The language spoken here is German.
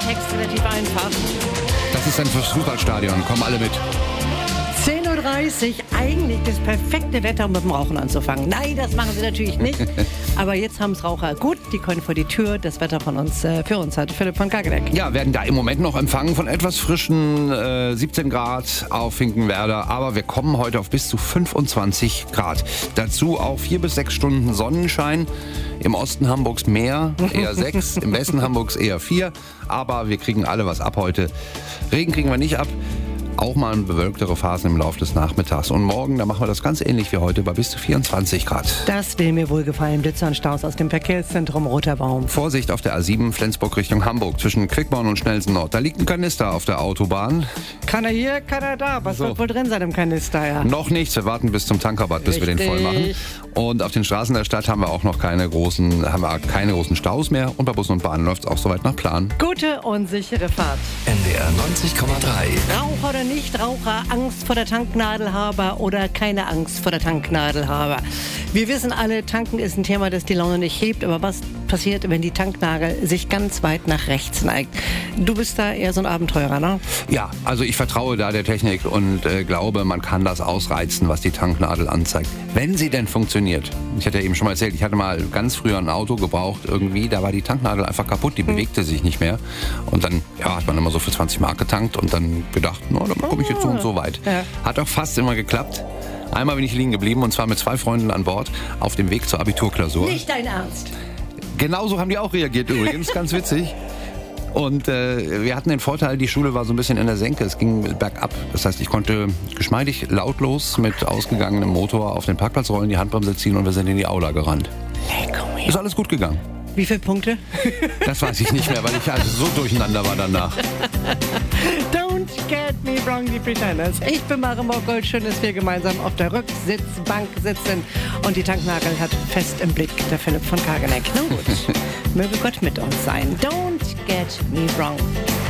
Text relativ einfach. Das ist ein Fußballstadion, kommen alle mit. 10.30 Uhr, eigentlich das perfekte Wetter, um mit dem Rauchen anzufangen. Nein, das machen sie natürlich nicht. Aber jetzt haben es Raucher gut, die können vor die Tür das Wetter für uns hat Philipp von Kageleck. Ja, werden da im Moment noch empfangen von etwas frischen 17 Grad auf Finkenwerder. Aber wir kommen heute auf bis zu 25 Grad. Dazu auch 4 bis 6 Stunden Sonnenschein. Im Osten Hamburgs mehr, eher 6. Im Westen Hamburgs eher 4. Aber wir kriegen alle was ab heute. Regen kriegen wir nicht ab. Auch mal bewölktere Phasen im Laufe des Nachmittags. Und morgen, da machen wir das ganz ähnlich wie heute, bei bis zu 24 Grad. Das will mir wohl gefallen. Blitzer und Staus aus dem Verkehrszentrum Roter Baum. Vorsicht auf der A7 Flensburg Richtung Hamburg zwischen Quickborn und Schnellsen Nord. Da liegt ein Kanister auf der Autobahn. Kann er hier, kann er da. Was wird wohl drin sein im Kanister? Ja? Noch nichts. Wir warten bis zum Tankerbad, bis wir den voll machen. Und auf den Straßen der Stadt haben wir auch noch keine großen Staus mehr. Und bei Bussen und Bahnen läuft es auch soweit nach Plan. Gute und sichere Fahrt. NDR 90,3. Raucher oder Nichtraucher, Angst vor der Tanknadelhaber oder keine Angst vor der Tanknadelhaber. Wir wissen alle, Tanken ist ein Thema, das die Laune nicht hebt. Aber was passiert, wenn die Tanknadel sich ganz weit nach rechts neigt? Du bist da eher so ein Abenteurer, ne? Ja, also ich vertraue da der Technik und glaube, man kann das ausreizen, was die Tanknadel anzeigt. Wenn sie denn funktioniert. Ich hatte ja eben schon mal erzählt, ich hatte mal ganz früher ein Auto gebraucht irgendwie, da war die Tanknadel einfach kaputt, die bewegte sich nicht mehr. Und dann hat man immer so für 20 Mark getankt und dann gedacht, dann komme ich jetzt so und so weit. Ja. Hat auch fast immer geklappt. Einmal bin ich liegen geblieben und zwar mit 2 Freunden an Bord auf dem Weg zur Abiturklausur. Nicht dein Ernst? Genauso haben die auch reagiert übrigens, ganz witzig. Und wir hatten den Vorteil, die Schule war so ein bisschen in der Senke, es ging bergab. Das heißt, ich konnte geschmeidig lautlos mit ausgegangenem Motor auf den Parkplatz rollen, die Handbremse ziehen und wir sind in die Aula gerannt. Ist alles gut gegangen. Wie viele Punkte? Das weiß ich nicht mehr, weil ich also so durcheinander war danach. Don't get me wrong, die Pretenders. Ich bin Marimor Gold. Schön, dass wir gemeinsam auf der Rücksitzbank sitzen. Und die Tanknadel hat fest im Blick der Philipp von Kageleck. Na gut, möge Gott mit uns sein. Don't get me wrong.